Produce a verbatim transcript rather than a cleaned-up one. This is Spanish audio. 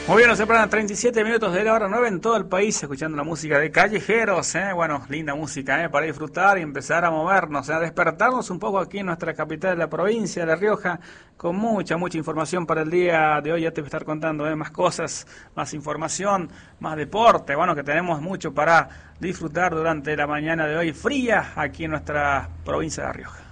Muy bien, nos separan treinta y siete minutos de la hora nueve en todo el país, escuchando la música de Callejeros, ¿eh? Bueno, linda música, ¿eh? Para disfrutar y empezar a movernos, ¿eh? A despertarnos un poco aquí en nuestra capital de la provincia de La Rioja, con mucha, mucha información para el día de hoy. Ya te voy a estar contando, ¿eh? Más cosas, más información, más deporte, bueno, que tenemos mucho para disfrutar durante la mañana de hoy, fría aquí en nuestra provincia de La Rioja.